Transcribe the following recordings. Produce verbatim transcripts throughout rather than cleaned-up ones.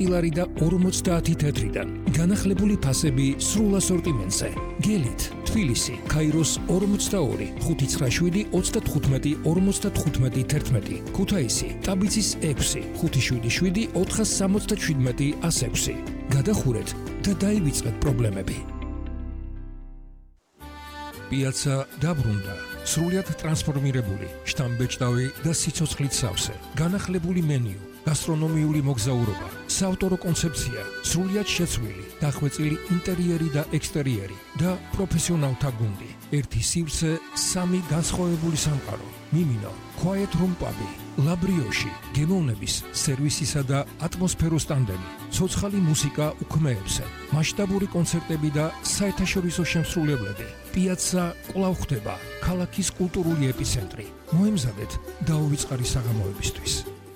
ლარი და ორმოცდაათი თეთრიდან. განახლებული ფასები სრულ ასორტიმენტზე. გელით, თბილისი, ქაიროს ორმოცდაორი, ხუთი ცხრა შვიდი ოცდათხუთმეტი ორმოცდათხუთმეტი თერთმეტი, ქუთაისი, ტაბიცის ექვსი, ხუთი შვიდი შვიდი ოთხას სამოცდაშვიდმეტი ას ექვსი. გადახურეთ და დაივიწყეთ პრობლემები. პიაცა დაბრუნდა. სრულიად ტრანსფორმირებული, შტამბეჭდავი და სიცოცხლით სავსე. განახლებული მენიუ, გასტრონომიული მოგზაურობა, საავტორო კონცეფცია, სრულიად შეცვლილი, დახვეწილი ინტერიერი და ექსტერიერი და პროფესიონალთა გუნდი. ერთი სივრცე, სამი განსხვავებული სამყარო. მიმინო, Quiet Room Pub, Labrioshi, გემოვნების, სერვისისა და ატმოსფეროს ტანდემი, ცოცხალი მუსიკა უქმეებზე, მასშტაბური კონცერტები და საერთაშორისო შემსრულებლები. პიაცა კვლავ ხდება ქალაქის კულტურული ეპიცენტრი. მოემზადეთ დაუვიწყარი საღამოებისთვის.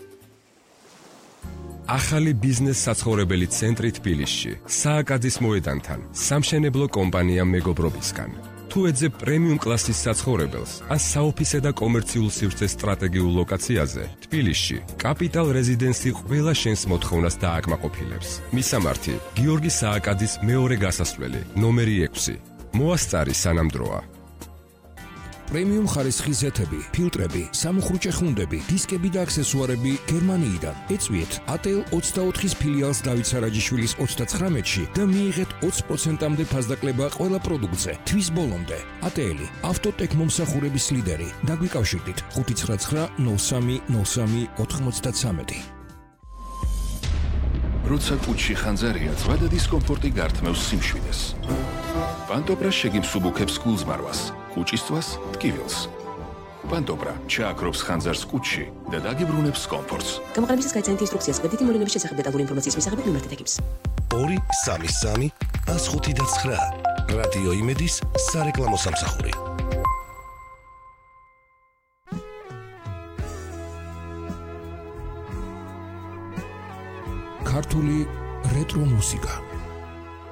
ახალი ბიზნეს საცხოვრებელი ცენტრი თბილისში, სააკაძის მოედანთან, სამშენებლო კომპანია მეგობრობისგან. თუ ეძებ პრემიუმ კლასის საცხოვრებელს, ან საოფისე და კომერციულ სივრცეს სტრატეგიულ ლოკაციაზე, თბილისში, კაპიტალ რეზიდენსი ყველა შენს მოთხოვნას დააკმაყოფილებს. მისამართი, გიორგი სააკაძის მეორე გასასვლელი, ნომერი ექვსი. მოასწარი სანამდროა. პრემიუმ ხარისხის ზეთები, ფილტრები, სამუხრუჭე ხუნდები, დისკები და აქსესუარები გერმანიიდან. ეწვიეთ эй тэ ელ ოცდაოთხის ფილიალს დავით სარაჯიშვილის ოცდაცხრამეტში და მიიღეთ ოცი პროცენტამდე ფასდაკლება ყველა პროდუქტზე. თვის ბოლომდე. эй тэ ელ ავტოტექ მომსახურების ლიდერი. დაგვიკავშირდით ხუთი ცხრა ცხრა ნოლ სამი ნოლ სამი ოთხმოცდათვრამეტი. როცა კუჩი ხანძარია, ზღვა და დისკომფორტი გართმევს სიმშვიდეს. პანტობრა შეგიმსუბუქებს გულზმარვას, კუჭისთვას ტკივილს. პანტობრა ჩააქრობს ხანძარს კუჩში და დაგიბრუნებს კომფორტს. გამოყენებისას გაიცანით ინსტრუქციას კვეთითი მოვლენების შესახებ დეტალური ინფორმაციის მისაღებად მიმართეთ ექიმს. ორი სამი სამი ას ხუთი და ცხრა. რადიო იმედის სარეკლამო სამსახური. ქართული რეტრო მუსიკა.